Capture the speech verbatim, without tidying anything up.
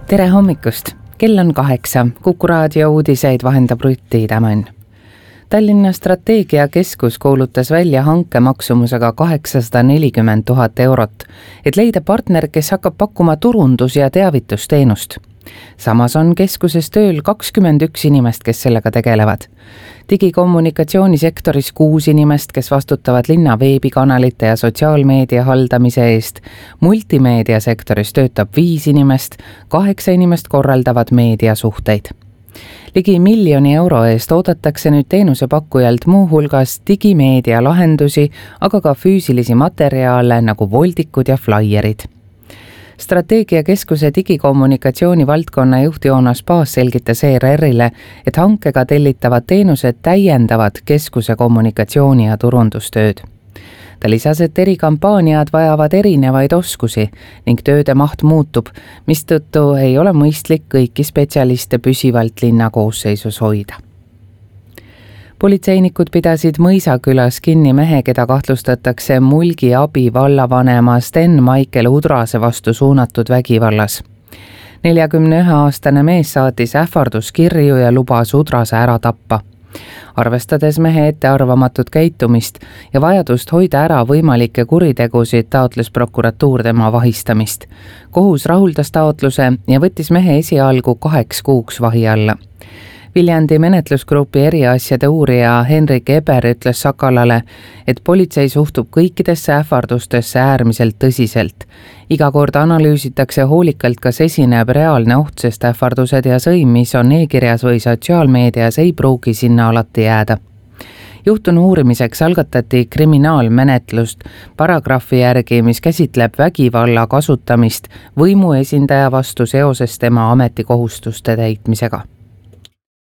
Tere hommikust! Kell on kaheksa. Kuku raadio uudiseid vahendab Rutti Tämän. Tallinna strateegiakeskus kuulutas välja hanke maksumusega kaheksasada nelikümmend tuhat eurot, et leida partner, kes hakkab pakkuma turundus- ja teavitusteenust. Samas on keskuses tööl kakskümmend üks inimest, kes sellega tegelevad. Digikommunikatsioonisektoris kuus inimest, kes vastutavad linna veebikanalite ja sotsiaalmeedia haldamise eest. Multimeediasektoris töötab viis inimest, kaheksa inimest korraldavad meediasuhteid. Ligi miljoni euro eest oodatakse nüüd teenusepakkujalt muu hulgas digimeedia lahendusi, aga ka füüsilisi materjale nagu voldikud ja flaierid. Strateegiakeskuse digikommunikatsiooni valdkonna juht Joonas Paas selgitas E R R-ile, et hankega tellitavad teenused täiendavad keskuse kommunikatsiooni ja turundustööd. Ta lisas, et eri kampaaniad vajavad erinevaid oskusi ning tööde maht muutub, mistõttu ei ole mõistlik kõiki spetsialiste püsivalt linna koosseisus hoida. Politseinikud pidasid Mõisakülas kinni mehe, keda kahtlustatakse Mulgi abi vallavanema Sten Maicel Udrase vastu suunatud vägivallas. neljakümne ühe aastane mees saatis ähvarduskirju ja lubas Udrase ära tappa. Arvestades mehe ettearvamatut käitumist ja vajadust hoida ära võimalikke kuritegusid, taotles prokuratuur tema vahistamist. Kohus rahuldas taotluse ja võttis mehe esialgu kaheks kuuks vahi alla. Viljandi menetlusgrupi eriasjade uurija Henrik Eber ütles Sakalale, et politsei suhtub kõikidesse ähvardustesse äärmiselt tõsiselt. Iga kord analüüsitakse hoolikalt, kas esineb reaalne oht, sest ähvardused ja sõim, mis on e-kirjas või sotsiaalmeedias, ei pruugi sinna alati jääda. Juhtunu uurimiseks algatati kriminaalmenetlust paragrahvi järgi, mis käsitleb vägivalla kasutamist võimu esindaja vastu seoses tema ametikohustuste täitmisega.